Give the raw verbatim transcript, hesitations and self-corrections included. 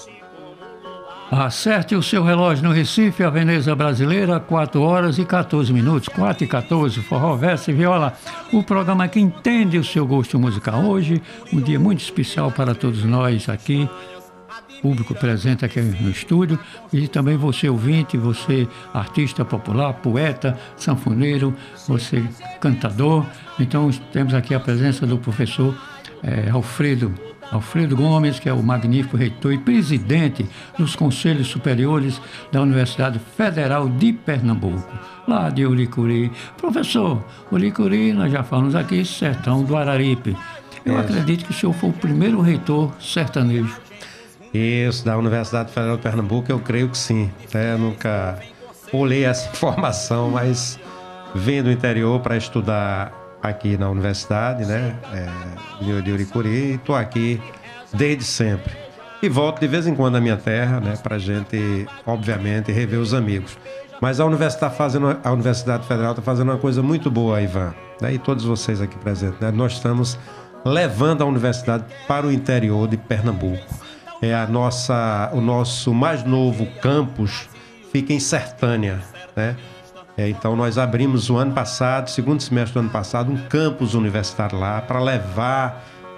Acerte o seu relógio no Recife, a Veneza Brasileira, quatro horas e quatorze minutos, quatro e quatorze, forró, verso e viola. O programa que entende o seu gosto musical. Hoje, um dia muito especial para todos nós aqui, público presente aqui no estúdio, e também você ouvinte, você artista popular, poeta, sanfoneiro, você cantador. Então, temos aqui a presença do professor é, Alfredo Alfredo Gomes, que é o magnífico reitor e presidente dos Conselhos Superiores da Universidade Federal de Pernambuco, lá de Uricuri. Professor, Uricuri, nós já falamos aqui, sertão do Araripe. Eu Isso. acredito que o senhor foi o primeiro reitor sertanejo. Isso, da Universidade Federal de Pernambuco, eu creio que sim. Até nunca olhei essa informação, mas vim do interior para estudar aqui na universidade, né, é, de Uricuri, e estou aqui desde sempre. E volto de vez em quando à minha terra, né, para a gente, obviamente, rever os amigos. Mas a Universidade, tá fazendo, a Universidade Federal está fazendo uma coisa muito boa, Ivan, né, e todos vocês aqui presentes, né, nós estamos levando a universidade para o interior de Pernambuco. É a nossa, o nosso mais novo campus fica em Sertânia, né? É, então nós abrimos o ano passado, segundo semestre do ano passado, um campus universitário lá para levar